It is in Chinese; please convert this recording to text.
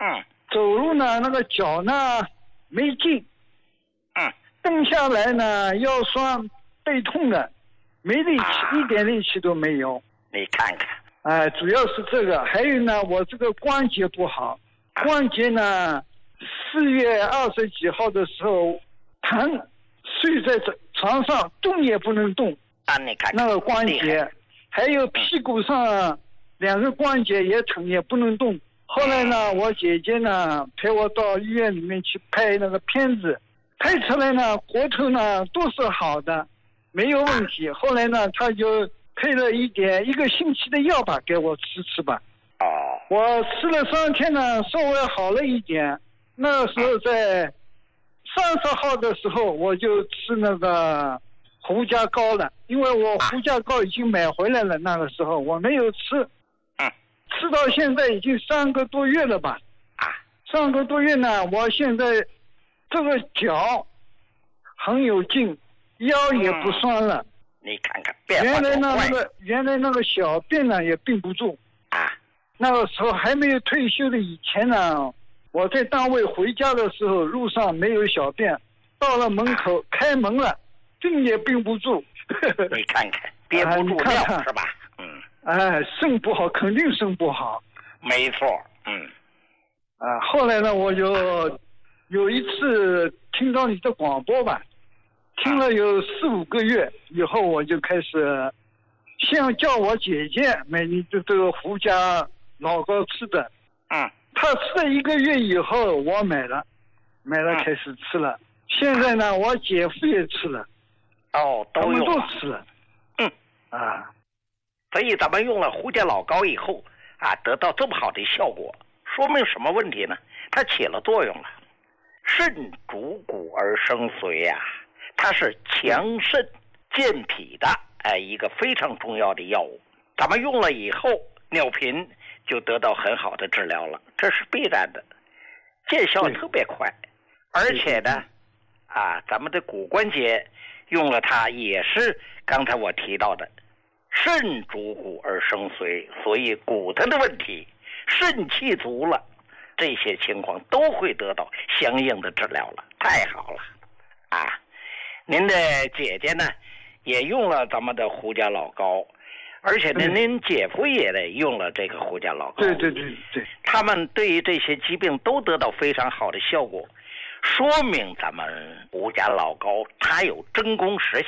走路呢那个脚呢没劲，蹬下来呢腰酸背痛的，没力气，一点力气都没有。 你看看， 主要是这个，还有呢，我这个关节不好，关节呢，4月20几号的时候疼，睡在床上动也不能动。 你看那个关节，还有屁股上2个关节也疼，也不能动。后来呢，我姐姐呢陪我到医院里面去拍那个片子，拍出来呢骨头呢都是好的，没有问题。后来呢，他就配了1个星期的药吧，给我吃吧。我吃了3天呢，稍微好了一点。那时候在30号的时候，我就吃那个胡家膏了，因为我胡家膏已经买回来了，那个时候我没有吃。吃到现在已经3个多月了吧。3个多月呢，我现在这个脚很有劲，腰也不酸了。 你看看变化多快。 原来那个小便呢也并不住。那个时候还没有退休的以前呢，我在单位回家的时候，路上没有小便，到了门口开门了，并也并不住。 你看看憋不住尿是吧？ 肾不好，肯定肾不好。 没错。 后来呢，我就有一次听到你的广播吧，听了有4、5个月以后，我就开始先叫我姐姐买你的这个胡家老膏吃的。她吃了1个月以后，我买了开始吃了。现在呢，我姐夫也吃了。 都用了。 他们都吃了。 所以咱们用了胡家老膏以后得到这么好的效果，说明什么问题呢？它起了作用了。肾主骨而生髓它是强肾健脾的一个非常重要的药物。咱们用了以后，尿频就得到很好的治疗了，这是必然的，见效特别快。而且呢，咱们的骨关节用了它也是刚才我提到的肾主骨而生髓，所以骨头的问题，肾气足了，这些情况都会得到相应的治疗了，太好了。您的姐姐呢也用了咱们的胡家老膏，而且呢您姐夫也用了这个胡家老膏。 对， 他们对于这些疾病都得到非常好的效果，说明咱们胡家老膏它有真功实